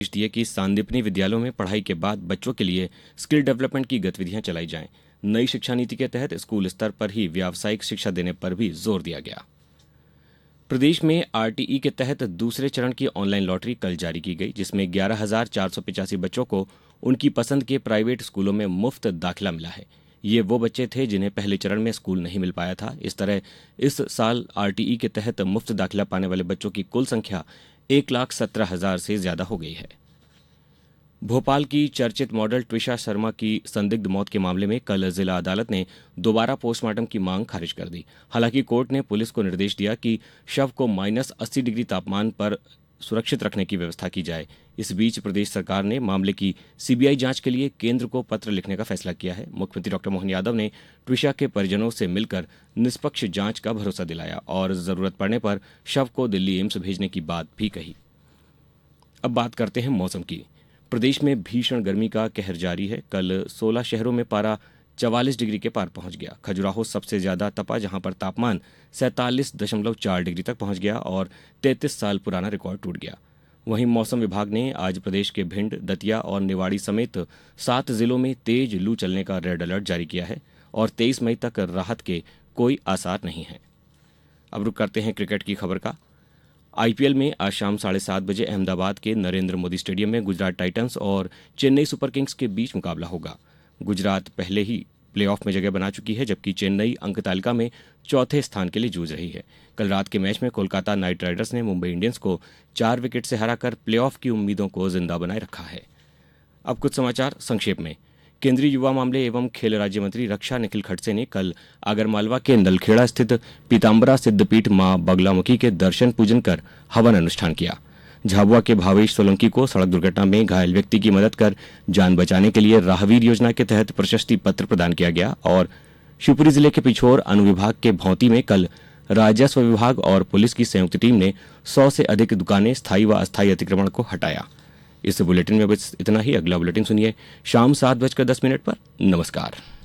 निर्देश दिए कि सांदीपनी विद्यालयों में पढ़ाई के बाद बच्चों के लिए स्किल डेवलपमेंट की गतिविधियां चलाई जाएं। नई शिक्षा नीति के तहत स्कूल स्तर पर ही व्यावसायिक शिक्षा देने पर भी जोर दिया गया। प्रदेश में आरटीई के तहत दूसरे चरण की ऑनलाइन लॉटरी कल जारी की गई, जिसमें 11,485 बच्चों को उनकी पसंद के प्राइवेट स्कूलों में मुफ्त दाखिला मिला है। ये वो बच्चे थे जिन्हें पहले चरण में स्कूल नहीं मिल पाया था। इस तरह इस साल आरटीई के तहत मुफ्त दाखिला पाने वाले बच्चों की कुल संख्या 1,17,000 से ज्यादा हो गई है। भोपाल की चर्चित मॉडल ट्विशा शर्मा की संदिग्ध मौत के मामले में कल जिला अदालत ने दोबारा पोस्टमार्टम की मांग खारिज कर दी। हालांकि कोर्ट ने पुलिस को निर्देश दिया कि शव को -80 डिग्री तापमान पर सुरक्षित रखने की व्यवस्था की जाए। इस बीच प्रदेश सरकार ने मामले की सीबीआई जांच के लिए केंद्र को पत्र लिखने का फैसला किया है। मुख्यमंत्री डॉक्टर मोहन यादव ने ट्विशा के परिजनों से मिलकर निष्पक्ष जांच का भरोसा दिलाया और जरूरत पड़ने पर शव को दिल्ली एम्स भेजने की बात भी कही। अब बात करते हैं मौसम की। प्रदेश में भीषण गर्मी का कहर जारी है। कल 16 शहरों में पारा 44 डिग्री के पार पहुंच गया। खजुराहो सबसे ज्यादा तपा, जहां पर तापमान 47.4 डिग्री तक पहुंच गया और 33 साल पुराना रिकॉर्ड टूट गया। वहीं मौसम विभाग ने आज प्रदेश के भिंड, दतिया और निवाड़ी समेत 7 जिलों में तेज लू चलने का रेड अलर्ट जारी किया है और 23 मई तक राहत के कोई आसार नहीं है। अब रुक करते हैं क्रिकेट की खबर का। आईपीएल में आज शाम 7:30 बजे अहमदाबाद के नरेंद्र मोदी स्टेडियम में गुजरात टाइटंस और चेन्नई सुपर किंग्स के बीच मुकाबला होगा। गुजरात पहले ही प्लेऑफ में जगह बना चुकी है, जबकि चेन्नई अंक तालिका में चौथे स्थान के लिए जूझ रही है। कल रात के मैच में कोलकाता नाइट राइडर्स ने मुंबई इंडियंस को 4 विकेट से हराकर प्लेऑफ की उम्मीदों को जिंदा बनाए रखा है। अब कुछ समाचार संक्षेप में। केंद्रीय युवा मामले एवं खेल राज्य मंत्री रक्षा निखिल खड़से ने कल आगरमालवा के नलखेड़ा स्थित पीताम्बरा सिद्धपीठ मां बगलामुखी के दर्शन पूजन कर हवन अनुष्ठान किया। झाबुआ के भावेश सोलंकी को सड़क दुर्घटना में घायल व्यक्ति की मदद कर जान बचाने के लिए राहवीर योजना के तहत प्रशस्ति पत्र प्रदान किया गया। और शिवपुरी जिले के पिछोर अनुविभाग के भौंती में कल राजस्व विभाग और पुलिस की संयुक्त टीम ने 100 से अधिक दुकानें स्थायी व अस्थायी अतिक्रमण को हटाया। इस बुलेटिन में बस इतना ही। अगला बुलेटिन सुनिए शाम 7:10 पर। नमस्कार।